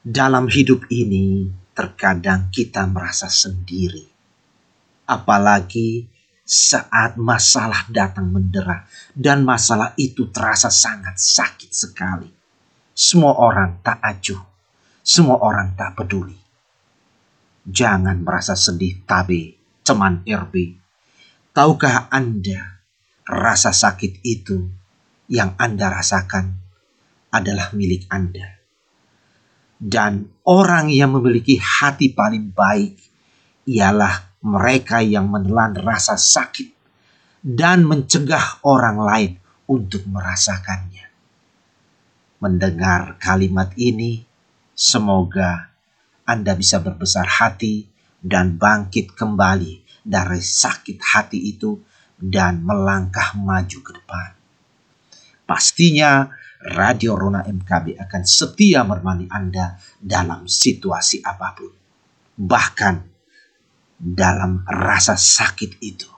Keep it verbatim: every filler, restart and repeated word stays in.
Dalam hidup ini, terkadang kita merasa sendiri. Apalagi saat masalah datang mendera dan masalah itu terasa sangat sakit sekali. Semua orang tak acuh, semua orang tak peduli. Jangan merasa sedih tabe, teman R B. Tahukah Anda, rasa sakit itu yang Anda rasakan adalah milik Anda. Dan orang yang memiliki hati paling baik ialah mereka yang menelan rasa sakit dan mencegah orang lain untuk merasakannya. Mendengar kalimat ini, semoga Anda bisa berbesar hati dan bangkit kembali dari sakit hati itu dan melangkah maju ke depan. Pastinya Radio Rona M K B akan setia menemani Anda dalam situasi apapun. Bahkan dalam rasa sakit itu.